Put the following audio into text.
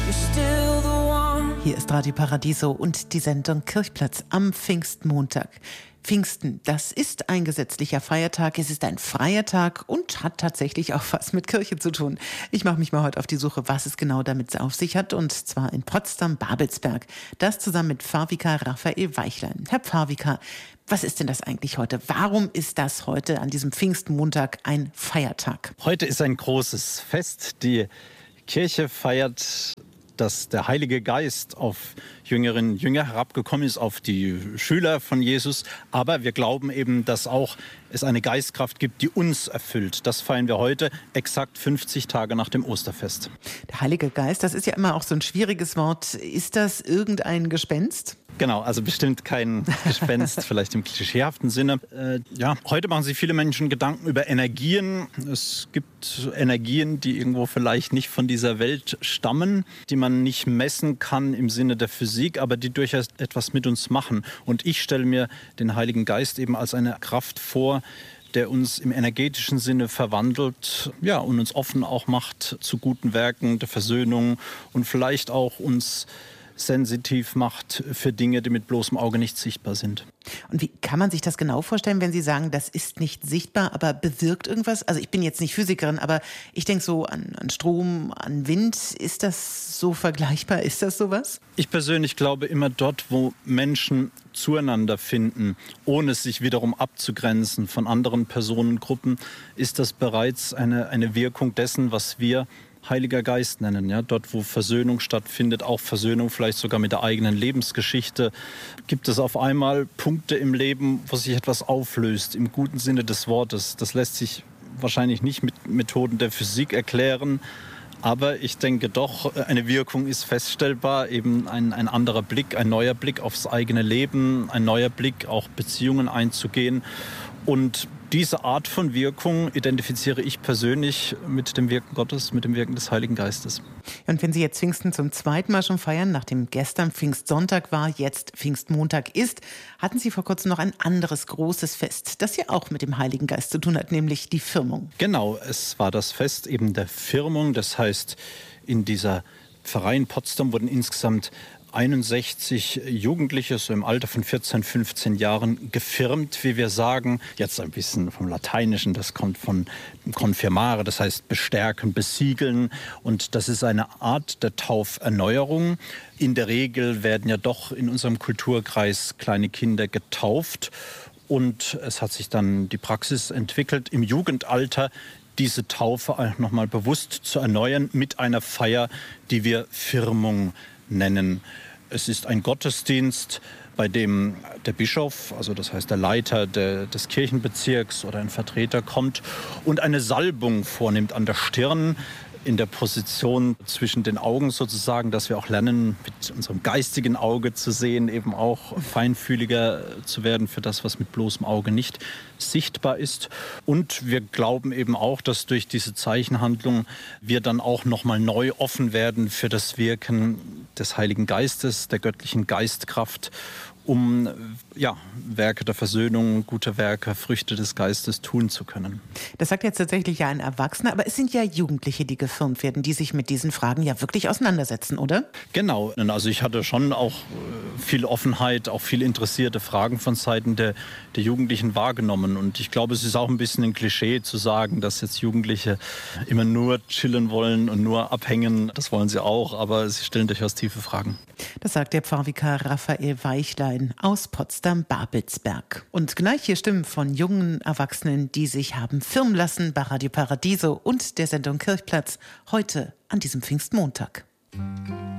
Hier ist Radio Paradiso und die Sendung Kirchplatz am Pfingstmontag. Pfingsten, das ist ein gesetzlicher Feiertag, es ist ein freier Tag und hat tatsächlich auch was mit Kirche zu tun. Ich mache mich mal heute auf die Suche, was es genau damit auf sich hat, und zwar in Potsdam-Babelsberg. Das zusammen mit Pfarrvikar Raphael Weichlein. Herr Pfarrvikar, was ist denn das eigentlich heute? Warum ist das heute an diesem Pfingstmontag ein Feiertag? Heute ist ein großes Fest. Die Kirche feiert, dass der Heilige Geist auf Jüngerinnen und Jünger herabgekommen ist, auf die Schüler von Jesus. Aber wir glauben eben, dass auch es eine Geistkraft gibt, die uns erfüllt. Das feiern wir heute, exakt 50 Tage nach dem Osterfest. Der Heilige Geist, das ist ja immer auch so ein schwieriges Wort. Ist das irgendein Gespenst? Genau, also bestimmt kein Gespenst, vielleicht im klischeehaften Sinne. Heute machen sich viele Menschen Gedanken über Energien. Es gibt Energien, die irgendwo vielleicht nicht von dieser Welt stammen, die man nicht messen kann im Sinne der Physik, aber die durchaus etwas mit uns machen. Und ich stelle mir den Heiligen Geist eben als eine Kraft vor, der uns im energetischen Sinne verwandelt, und uns offen auch macht zu guten Werken der Versöhnung und vielleicht auch uns sensitiv macht für Dinge, die mit bloßem Auge nicht sichtbar sind. Und wie kann man sich das genau vorstellen, wenn Sie sagen, das ist nicht sichtbar, aber bewirkt irgendwas? Also ich bin jetzt nicht Physikerin, aber ich denke so an Strom, an Wind. Ist das so vergleichbar? Ist das sowas? Ich persönlich glaube, immer dort, wo Menschen zueinander finden, ohne sich wiederum abzugrenzen von anderen Personengruppen, ist das bereits eine Wirkung dessen, was wir Heiliger Geist nennen. Ja? Dort, wo Versöhnung stattfindet, auch Versöhnung vielleicht sogar mit der eigenen Lebensgeschichte, gibt es auf einmal Punkte im Leben, wo sich etwas auflöst, im guten Sinne des Wortes. Das lässt sich wahrscheinlich nicht mit Methoden der Physik erklären, aber ich denke doch, eine Wirkung ist feststellbar, eben ein anderer Blick, ein neuer Blick aufs eigene Leben, ein neuer Blick, auch Beziehungen einzugehen. Und diese Art von Wirkung identifiziere ich persönlich mit dem Wirken Gottes, mit dem Wirken des Heiligen Geistes. Und wenn Sie jetzt Pfingsten zum zweiten Mal schon feiern, nachdem gestern Pfingstsonntag war, jetzt Pfingstmontag ist, hatten Sie vor kurzem noch ein anderes großes Fest, das ja auch mit dem Heiligen Geist zu tun hat, nämlich die Firmung. Genau, es war das Fest eben der Firmung. Das heißt, in dieser Pfarrei in Potsdam wurden insgesamt 61 Jugendliche, so im Alter von 14, 15 Jahren, gefirmt, wie wir sagen. Jetzt ein bisschen vom Lateinischen, das kommt von confirmare, das heißt bestärken, besiegeln. Und das ist eine Art der Tauferneuerung. In der Regel werden ja doch in unserem Kulturkreis kleine Kinder getauft. Und es hat sich dann die Praxis entwickelt, im Jugendalter diese Taufe nochmal bewusst zu erneuern mit einer Feier, die wir Firmung nennen. Es ist ein Gottesdienst, bei dem der Bischof, also das heißt der Leiter des Kirchenbezirks oder ein Vertreter kommt und eine Salbung vornimmt an der Stirn, in der Position zwischen den Augen sozusagen, dass wir auch lernen, mit unserem geistigen Auge zu sehen, eben auch feinfühliger zu werden für das, was mit bloßem Auge nicht sichtbar ist. Und wir glauben eben auch, dass durch diese Zeichenhandlung wir dann auch nochmal neu offen werden für das Wirken des Heiligen Geistes, der göttlichen Geistkraft, um Werke der Versöhnung, gute Werke, Früchte des Geistes tun zu können. Das sagt jetzt tatsächlich ja ein Erwachsener, aber es sind ja Jugendliche, die gefirmt werden, die sich mit diesen Fragen ja wirklich auseinandersetzen, oder? Genau, also ich hatte schon auch viel Offenheit, auch viel interessierte Fragen von Seiten der Jugendlichen wahrgenommen. Und ich glaube, es ist auch ein bisschen ein Klischee zu sagen, dass jetzt Jugendliche immer nur chillen wollen und nur abhängen. Das wollen sie auch, aber sie stellen durchaus tiefe Fragen. Das sagt der Pfarrvikar Raphael Weichlein aus Potsdam-Babelsberg. Und gleich hier Stimmen von jungen Erwachsenen, die sich haben firmen lassen bei Radio Paradiso und der Sendung Kirchplatz heute an diesem Pfingstmontag.